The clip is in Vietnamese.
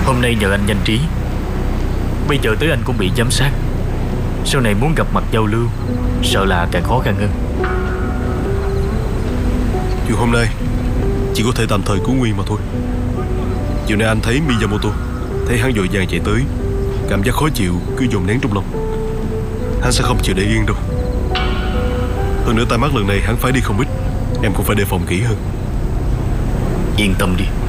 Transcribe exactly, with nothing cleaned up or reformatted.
Hôm nay nhờ anh nhanh trí, bây giờ tới anh cũng bị giám sát. Sau này muốn gặp mặt giao lưu sợ là càng khó khăn hơn. Chuyện hôm nay chỉ có thể tạm thời cứu nguy mà thôi. Chiều nay anh thấy Miyamoto, thấy hắn vội vàng chạy tới, cảm giác khó chịu cứ dồn nén trong lòng. Hắn sẽ không chịu để yên đâu. Hơn nữa tai mắt lần này hắn phải đi không ít, em cũng phải đề phòng kỹ hơn. Yên tâm đi,